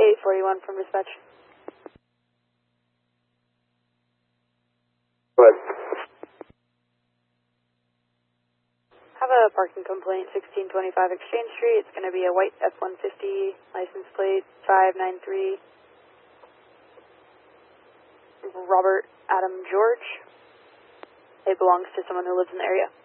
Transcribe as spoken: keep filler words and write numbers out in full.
eight forty-one from dispatch. What? Have a parking complaint, sixteen twenty-five Exchange Street. It's going to be a white F one fifty, license plate five nine three. Robert Adam George. It belongs to someone who lives in the area.